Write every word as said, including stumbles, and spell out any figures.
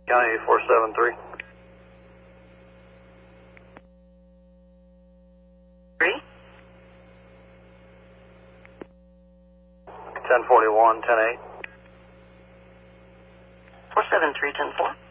County four seven three. Three? ten forty-one, ten eight. four seven three, ten four.